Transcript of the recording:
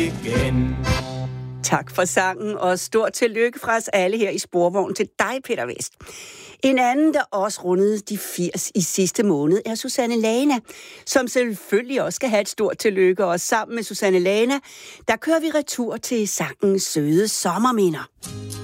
igen. Tak for sangen, og stort tillykke fra os alle her i Sporvogn til dig, Peter Vest. En anden, der også rundede de 80 i sidste måned, er Susanne Lana, som selvfølgelig også skal have et stort tillykke. Og sammen med Susanne Lana, der kører vi retur til sangen Søde Sommerminder.